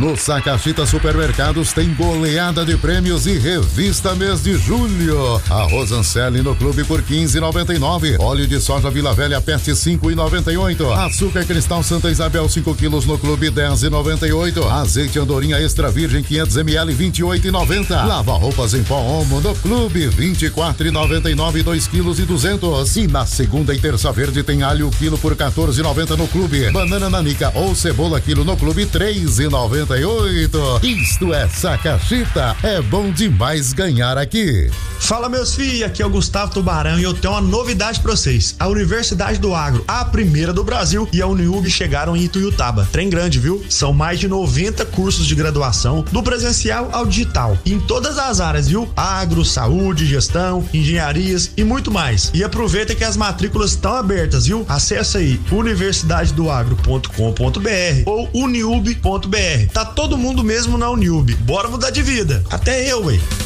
No Sacachita Supermercados tem goleada de prêmios e revista mês de julho. Arroz Anselli no clube por R$15,99. Óleo de soja Vila Velha Pet R$5,98. Açúcar Cristal Santa Isabel 5 quilos no clube R$10,98. Azeite Andorinha Extra Virgem 500 ml R$28,90. Lava roupas em pó Omo no clube R$24,99 2 quilos e 200. E na segunda e terça verde tem alho quilo por R$14,90 no clube. Banana nanica ou cebola quilo no clube R$3,98. Isto é Sacachita, é bom demais ganhar aqui. Fala meus filhos, aqui é o Gustavo Tubarão e eu tenho uma novidade pra vocês. A Universidade do Agro, a primeira do Brasil, e a Uniub chegaram em Ituiutaba. Trem grande, viu? São mais de 90 cursos de graduação, do presencial ao digital, em todas as áreas, viu? Agro, saúde, gestão, engenharias e muito mais. E aproveita que as matrículas estão abertas, viu? Acesse aí universidadedoagro.com.br ou uniub.br. Tá todo mundo mesmo na Uniub. Bora mudar de vida. Até eu, hein?